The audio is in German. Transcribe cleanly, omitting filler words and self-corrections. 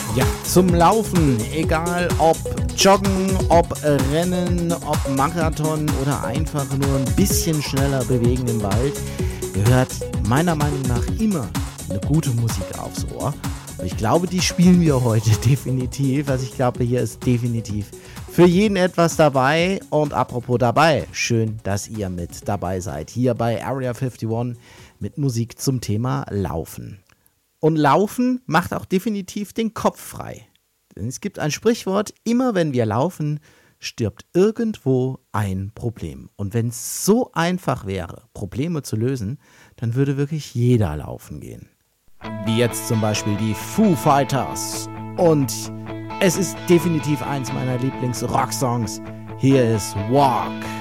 Ja, zum Laufen, egal ob Joggen, ob Rennen, ob Marathon oder einfach nur ein bisschen schneller bewegen im Wald, gehört meiner Meinung nach immer eine gute Musik aufs Ohr. Und ich glaube, die spielen wir heute definitiv. Also ich glaube, hier ist definitiv für jeden etwas dabei. Und apropos dabei, schön, dass ihr mit dabei seid. Hier bei Area 51 mit Musik zum Thema Laufen. Und Laufen macht auch definitiv den Kopf frei. Denn es gibt ein Sprichwort, immer wenn wir laufen, stirbt irgendwo ein Problem. Und wenn es so einfach wäre, Probleme zu lösen, dann würde wirklich jeder laufen gehen. Wie jetzt zum Beispiel die Foo Fighters. Und es ist definitiv eins meiner Lieblings-Rocksongs. Hier ist Walk.